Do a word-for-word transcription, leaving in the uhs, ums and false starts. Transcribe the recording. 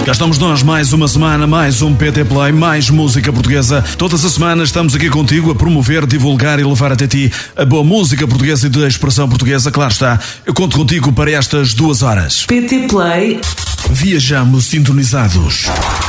Cá estamos nós, mais uma semana, mais um P T Play, mais música portuguesa. Todas as semanas estamos aqui contigo a promover, divulgar e levar até ti a boa música portuguesa e de expressão portuguesa. Claro está, eu conto contigo para estas duas horas. P T Play. Viajamos sintonizados.